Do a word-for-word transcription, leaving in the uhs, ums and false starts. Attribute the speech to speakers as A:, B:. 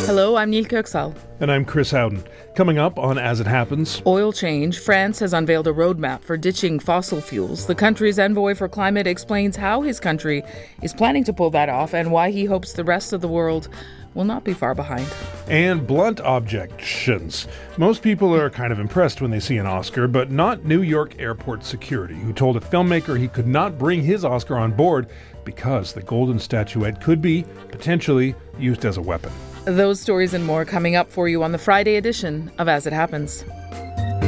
A: Hello, I'm Neil Kirksall.
B: And I'm Chris Howden. Coming up on As It Happens.
A: Oil change. France has unveiled a roadmap for ditching fossil fuels. The country's envoy for climate explains how his country is planning to pull that off and why he hopes the rest of the world will not be far behind.
B: And blunt objections. Most people are kind of impressed when they see an Oscar, but not New York airport security, who told a filmmaker he could not bring his Oscar on board because the golden statuette could be, potentially, used as a weapon.
A: Those stories and more coming up for you on the Friday edition of As It Happens.